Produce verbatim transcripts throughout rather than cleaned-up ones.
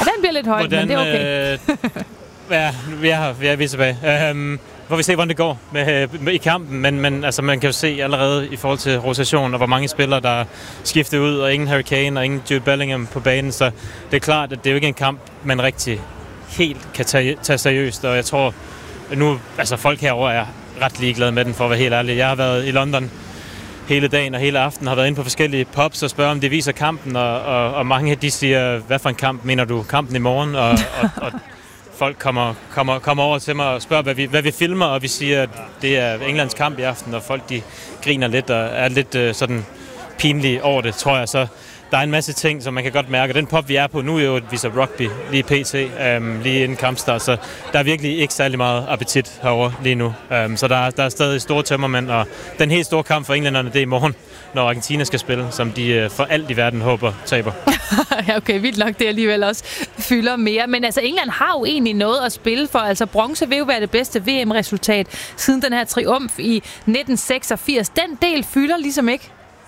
Den bliver lidt højt, hvordan, men det er okay. øh, ja, vi er her, vi er, vi er tilbage. Um, hvor vi ser, hvordan det går med, med, i kampen, men, men altså, man kan jo se allerede i forhold til rotation, og hvor mange spillere, der skifter ud, og ingen Harry Kane og ingen Jude Bellingham på banen, så det er klart, at det er jo ikke en kamp, man rigtig helt kan tage, tage seriøst, og jeg tror, at nu, altså folk herovre er ret ligeglade med den, for at være helt ærlig. Jeg har været i London hele dagen og hele aftenen, har været inde på forskellige pubs og spørger, om det viser kampen, og, og, og mange de siger, hvad for en kamp mener du, kampen i morgen? Og, og, og folk kommer, kommer, kommer over til mig og spørger, hvad vi, hvad vi filmer, og vi siger, at det er Englands kamp i aften, og folk de griner lidt og er lidt uh, sådan pinlige over det, tror jeg. Så der er en masse ting, som man kan godt mærke. Den pop, vi er på nu, er jo, at vi ser rugby lige pt, um, lige inden kampstart, så der er virkelig ikke særlig meget appetit herovre lige nu. Um, så der, der er stadig store tømmermænd, og den helt store kamp for englænderne, det er i morgen, når Argentina skal spille, som de uh, for alt i verden håber taber. Ja, okay, vildt nok, det alligevel også fylder mere. Men altså, England har jo egentlig noget at spille for. Altså, bronze vil jo være det bedste V M-resultat siden den her triumf i nitten seksogfirs. Den del fylder ligesom ikke.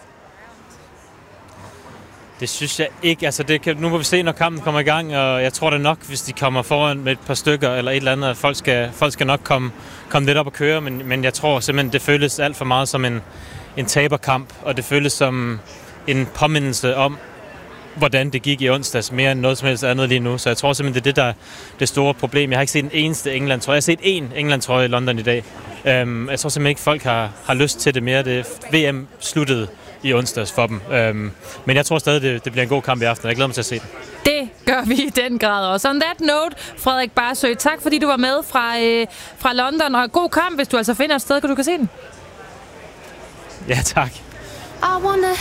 Det synes jeg ikke. Altså, det kan, nu må vi se, når kampen kommer i gang, og jeg tror det nok, hvis de kommer foran med et par stykker eller et eller andet, at folk skal, folk skal nok komme, komme lidt op og køre, men, men jeg tror simpelthen, det føles alt for meget som en, en taberkamp, og det føles som en påmindelse om, hvordan det gik i onsdags, mere end noget som helst andet lige nu. Så jeg tror simpelthen, det er det, der er det store problem. Jeg har ikke set en eneste England-trøje. Jeg har set én England-trøje i London i dag. Um, jeg tror simpelthen ikke, folk har, har lyst til det mere. Det V M sluttede i onsdags for dem. Um, men jeg tror stadig, det, det bliver en god kamp i aften. Jeg glæder mig til at se den. Det gør vi i den grad også. On that note, Frederik Barsøe, tak fordi du var med fra, øh, fra London. Og god kamp, hvis du altså finder et sted, hvor du kan se den. Ja, tak. I wanna